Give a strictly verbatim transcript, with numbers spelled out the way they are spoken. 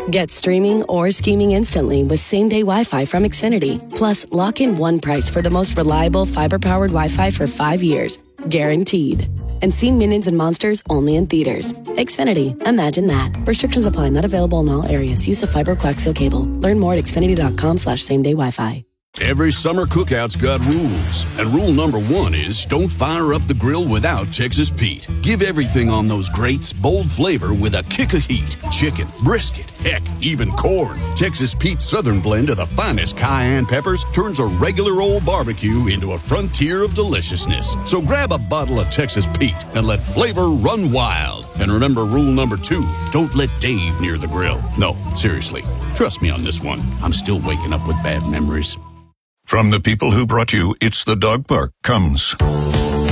Get streaming or scheming instantly with same-day Wi-Fi from Xfinity. Plus, lock in one price for the most reliable fiber-powered Wi-Fi for five years. Guaranteed. And see Minions and Monsters only in theaters. Xfinity. Imagine that. Restrictions apply. Not available in all areas. Use of fiber coaxial cable. Learn more at xfinity.com slash same-day Wi-Fi. Every summer cookout's got rules, and rule number one is don't fire up the grill without Texas Pete. Give everything on those grates bold flavor with a kick of heat. Chicken, brisket, heck, even corn. Texas Pete's Southern blend of the finest cayenne peppers turns a regular old barbecue into a frontier of deliciousness. So grab a bottle of Texas Pete and let flavor run wild. And remember rule number two, don't let Dave near the grill. No, seriously, trust me on this one. I'm still waking up with bad memories. From the people who brought you It's the Dog Park comes